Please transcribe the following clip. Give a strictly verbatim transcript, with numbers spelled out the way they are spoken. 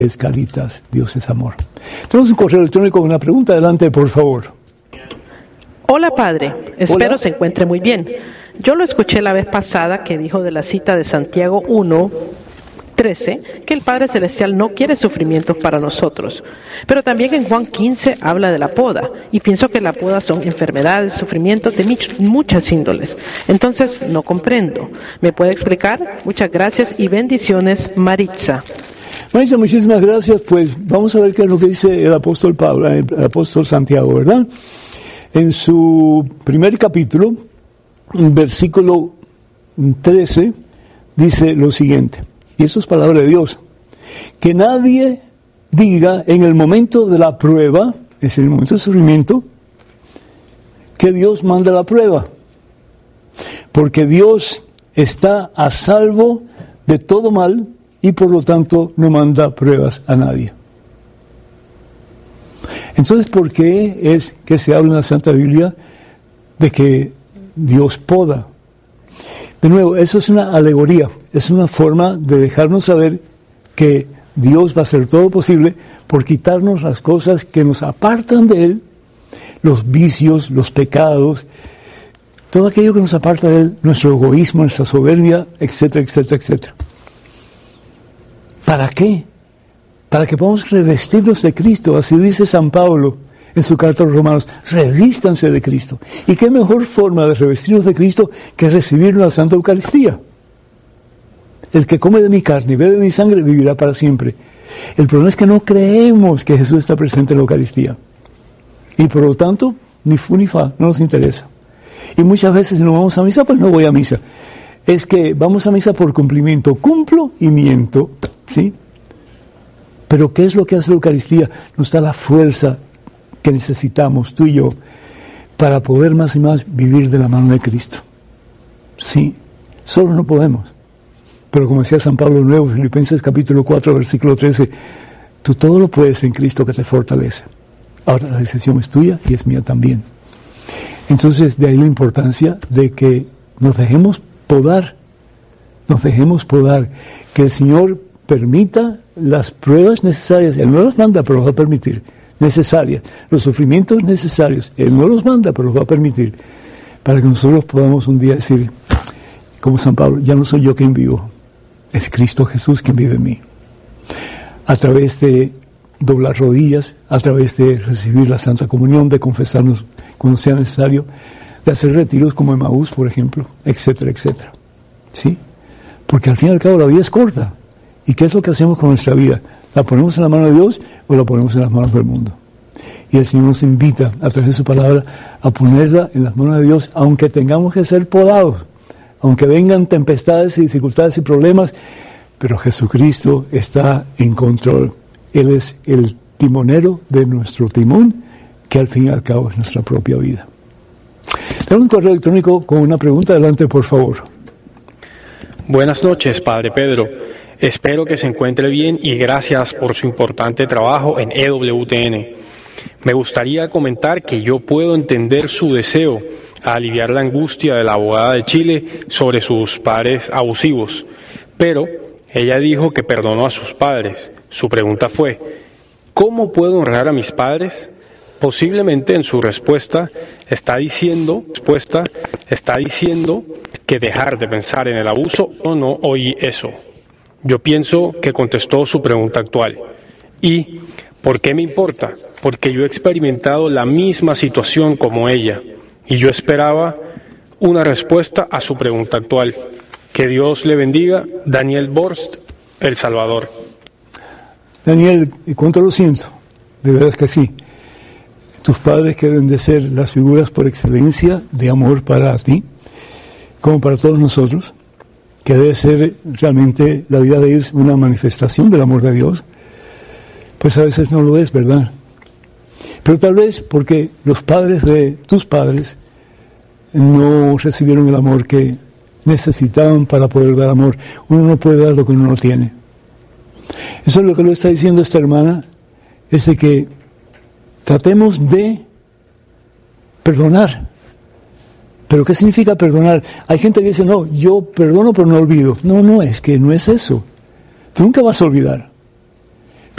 es Caritas, Dios es amor. Tenemos un correo electrónico con una pregunta. Adelante, por favor. Hola, padre. Espero Hola. se encuentre muy bien. Yo lo escuché la vez pasada que dijo de la cita de Santiago uno trece que el Padre Celestial no quiere sufrimientos para nosotros. Pero también en Juan quince habla de la poda, y pienso que la poda son enfermedades, sufrimientos de mich- muchas índoles. Entonces, no comprendo. ¿Me puede explicar? Muchas gracias y bendiciones, Maritza. Maritza, muchísimas gracias. Pues vamos a ver qué es lo que dice el apóstol Pablo, el apóstol Santiago, ¿verdad? En su primer capítulo, en versículo trece, dice lo siguiente, y eso es palabra de Dios: que nadie diga en el momento de la prueba, es en el momento del sufrimiento, que Dios manda la prueba, porque Dios está a salvo de todo mal y por lo tanto no manda pruebas a nadie. Entonces, ¿por qué es que se habla en la Santa Biblia de que Dios poda? De nuevo, eso es una alegoría, es una forma de dejarnos saber que Dios va a hacer todo lo posible por quitarnos las cosas que nos apartan de Él, los vicios, los pecados, todo aquello que nos aparta de Él, nuestro egoísmo, nuestra soberbia, etcétera, etcétera, etcétera. ¿Para qué? Para que podamos revestirnos de Cristo. Así dice San Pablo en su carta a los Romanos: revístanse de Cristo. ¿Y qué mejor forma de revestirnos de Cristo que recibir la Santa Eucaristía? El que come de mi carne y bebe de mi sangre vivirá para siempre. El problema es que no creemos que Jesús está presente en la Eucaristía. Y por lo tanto, ni fu ni fa, no nos interesa. Y muchas veces si no vamos a misa, pues no voy a misa. Es que vamos a misa por cumplimiento. Cumplo y miento, ¿sí? Pero ¿qué es lo que hace la Eucaristía? Nos da la fuerza que necesitamos, tú y yo, para poder más y más vivir de la mano de Cristo. Sí, solo no podemos. Pero como decía San Pablo nuevo, Filipenses capítulo cuatro, versículo trece, tú todo lo puedes en Cristo que te fortalece. Ahora la decisión es tuya y es mía también. Entonces, de ahí la importancia de que nos dejemos podar, nos dejemos podar, que el Señor permita las pruebas necesarias. Él no las manda, pero los va a permitir, necesarias. Los sufrimientos necesarios, Él no los manda, pero los va a permitir, para que nosotros podamos un día decir, como San Pablo, ya no soy yo quien vivo, es Cristo Jesús quien vive en mí. A través de doblar rodillas, a través de recibir la Santa Comunión, de confesarnos cuando sea necesario, de hacer retiros como Emaús, por ejemplo, etcétera, etcétera. ¿Sí? Porque al fin y al cabo la vida es corta. ¿Y qué es lo que hacemos con nuestra vida? ¿La ponemos en la mano de Dios o la ponemos en las manos del mundo? Y el Señor nos invita, a través de su palabra, a ponerla en las manos de Dios, aunque tengamos que ser podados, aunque vengan tempestades y dificultades y problemas, pero Jesucristo está en control. Él es el timonero de nuestro timón, que al fin y al cabo es nuestra propia vida. Tengo un correo electrónico con una pregunta. Adelante, por favor. Buenas noches, Padre Pedro. Espero que se encuentre bien y gracias por su importante trabajo en E W T N. Me gustaría comentar que yo puedo entender su deseo a aliviar la angustia de la abogada de Chile sobre sus padres abusivos, pero ella dijo que perdonó a sus padres. Su pregunta fue, ¿cómo puedo honrar a mis padres? Posiblemente en su respuesta está diciendo, respuesta está diciendo que dejar de pensar en el abuso o no oí eso. Yo pienso que contestó su pregunta actual. ¿Y por qué me importa? Porque yo he experimentado la misma situación como ella y yo esperaba una respuesta a su pregunta actual. Que Dios le bendiga. Daniel Borst, El Salvador. Daniel, ¿cuánto lo siento? De verdad que sí. Tus padres que deben de ser las figuras por excelencia de amor para ti, como para todos nosotros, que debe ser realmente la vida de ellos una manifestación del amor de Dios, pues a veces no lo es, ¿verdad? Pero tal vez porque los padres de tus padres no recibieron el amor que necesitaban para poder dar amor. Uno no puede dar lo que uno no tiene. Eso es lo que lo está diciendo esta hermana, es de que tratemos de perdonar. ¿Pero qué significa perdonar? Hay gente que dice, no, yo perdono pero no olvido. No, no, es que no es eso. Tú nunca vas a olvidar.